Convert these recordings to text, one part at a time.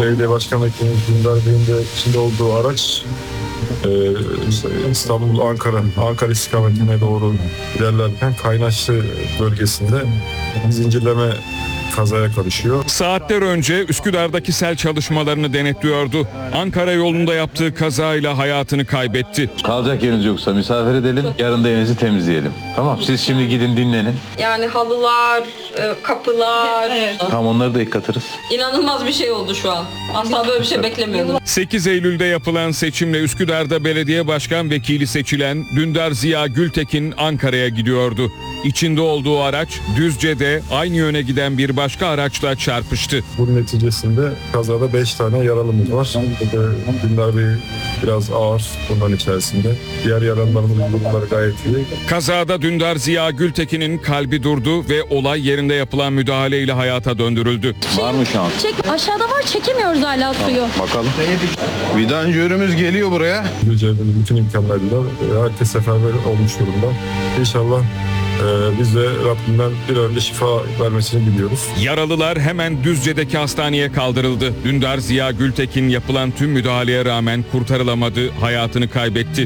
Belediye Başkan Vekilimiz Dündar Bey'in de içinde olduğu araç İstanbul, Ankara istikametine doğru ilerlerken Kaynaşlı bölgesinde zincirleme kazaya karışıyor. Saatler önce Üsküdar'daki sel çalışmalarını denetliyordu. Ankara yolunda yaptığı kazayla hayatını kaybetti. Kalacak yeriniz yoksa misafir edelim, yarın da evinizi temizleyelim. Tamam, siz şimdi gidin dinlenin. Yani halılar, kapılar. Evet. Tamam, onları da yıkatırız. İnanılmaz bir şey oldu şu an. Asla böyle bir şey beklemiyordum. 8 Eylül'de yapılan seçimle Üsküdar'da belediye başkan vekili seçilen Dündar Ziya Gültekin Ankara'ya gidiyordu. İçinde olduğu araç Düzce'de aynı yöne giden bir başka araçla çarpıştı. Bunun neticesinde kazada 5 tane yaralımız var. Dündar Bey biraz ağır bunların içerisinde. Diğer yaralılarımızın durumları gayet iyi. Kazada Dündar Ziya Gültekin'in kalbi durdu ve olay yerinde yapılan müdahaleyle hayata döndürüldü. Var mı şans? Aşağıda var, çekemiyoruz hala suyu. Bakalım. Vidancörümüz geliyor buraya. Düzce'nin bütün imkanlarıyla herkes seferber olmuş durumda. İnşallah biz de Rabbimden bir önce şifa vermesini diliyoruz. Yaralılar hemen Düzce'deki hastaneye kaldırıldı. Dündar Ziya Gültekin yapılan tüm müdahaleye rağmen kurtarılamadı, hayatını kaybetti.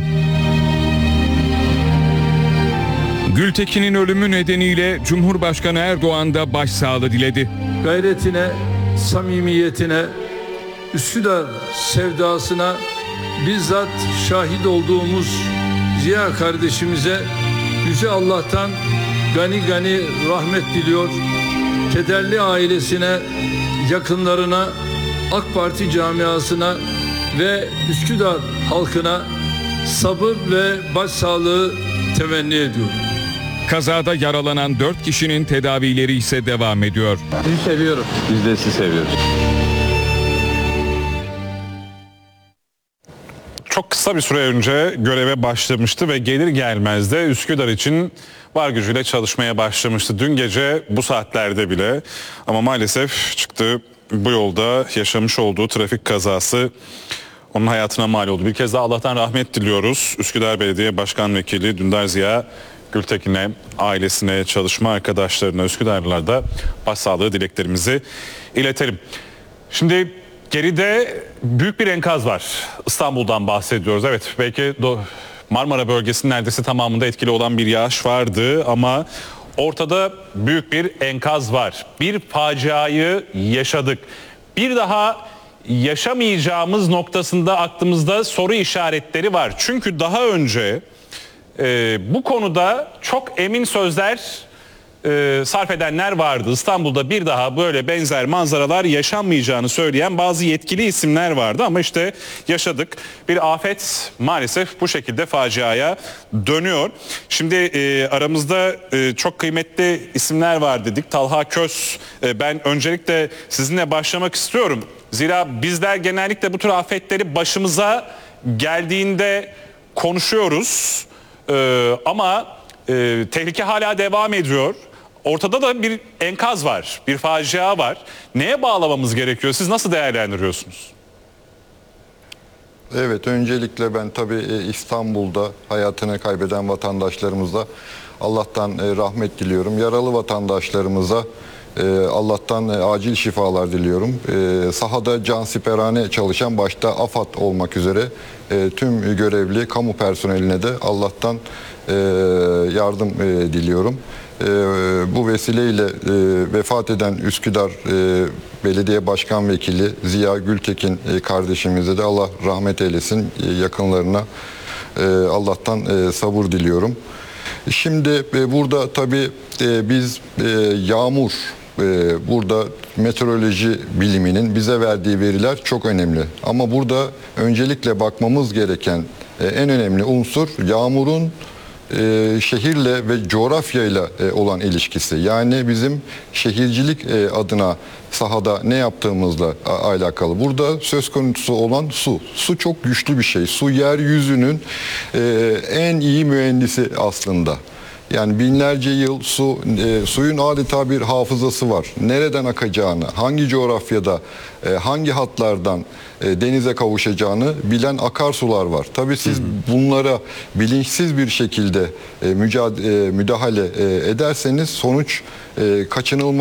Gültekin'in ölümü nedeniyle Cumhurbaşkanı Erdoğan da başsağlığı diledi. Gayretine, samimiyetine, Üsküdar sevdasına bizzat şahit olduğumuz Ziya kardeşimize Yüce Allah'tan gani gani rahmet diliyor. Kederli ailesine, yakınlarına, AK Parti camiasına ve Üsküdar halkına sabır ve başsağlığı temenni ediyorum. Kazada yaralanan 4 kişinin tedavileri ise devam ediyor. Sizi seviyorum. Biz de sizi seviyoruz. Çok kısa bir süre önce göreve başlamıştı ve gelir gelmez de Üsküdar için var gücüyle çalışmaya başlamıştı. Dün gece bu saatlerde bile, ama maalesef çıktı bu yolda yaşamış olduğu trafik kazası onun hayatına mal oldu. Bir kez daha Allah'tan rahmet diliyoruz. Üsküdar Belediye Başkan Vekili Dündar Ziya Gültekin'e, ailesine, çalışma arkadaşlarına, Üsküdarlılara da başsağlığı dileklerimizi iletelim. Şimdi geride büyük bir enkaz var. İstanbul'dan bahsediyoruz. Evet, belki Marmara bölgesinin neredeyse tamamında etkili olan bir yağış vardı ama ortada büyük bir enkaz var. Bir faciayı yaşadık. Bir daha yaşamayacağımız noktasında aklımızda soru işaretleri var. Çünkü daha önce bu konuda çok emin sözler sarf edenler vardı. İstanbul'da bir daha böyle benzer manzaralar yaşanmayacağını söyleyen bazı yetkili isimler vardı ama işte yaşadık. Bir afet maalesef bu şekilde faciaya dönüyor. Şimdi aramızda çok kıymetli isimler var dedik. Talha Köz, ben öncelikle sizinle başlamak istiyorum. Zira bizler genellikle bu tür afetleri başımıza geldiğinde konuşuyoruz ama tehlike hala devam ediyor. Ortada da bir enkaz var, bir facia var. Neye bağlamamız gerekiyor? Siz nasıl değerlendiriyorsunuz? Evet, öncelikle ben tabii İstanbul'da hayatını kaybeden vatandaşlarımıza Allah'tan rahmet diliyorum. Yaralı vatandaşlarımıza Allah'tan acil şifalar diliyorum. Sahada cansiperane çalışan başta AFAD olmak üzere tüm görevli kamu personeline de Allah'tan yardım diliyorum. Bu vesileyle vefat eden Üsküdar Belediye Başkan Vekili Ziya Gültekin kardeşimize de Allah rahmet eylesin, yakınlarına Allah'tan sabır diliyorum. Şimdi burada tabii biz yağmur, burada meteoroloji biliminin bize verdiği veriler çok önemli. Ama burada öncelikle bakmamız gereken en önemli unsur yağmurun şehirle ve coğrafyayla olan ilişkisi. Yani bizim şehircilik adına sahada ne yaptığımızla alakalı. Burada söz konusu olan su. Su çok güçlü bir şey. Su yeryüzünün en iyi mühendisi aslında. Yani binlerce yıl suyun adeta bir hafızası var. Nereden akacağını, hangi coğrafyada, hangi hatlardan denize kavuşacağını bilen akarsular var. Tabii siz bunlara bilinçsiz bir şekilde müdahale ederseniz sonuç kaçınılmaz.